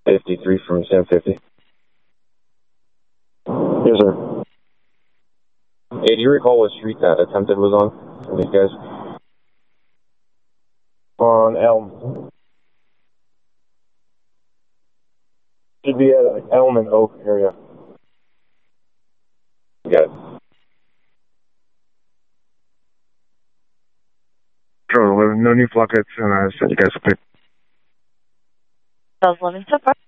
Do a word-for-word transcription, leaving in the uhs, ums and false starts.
fifty-three from seven fifty. Yes, sir. Hey, do you recall what street that attempted was on from these guys? On Elm. Should be at Elm and Oak area. Got it. Control eleven, no new flock hits, and I sent you guys a pic. Those eleven so far.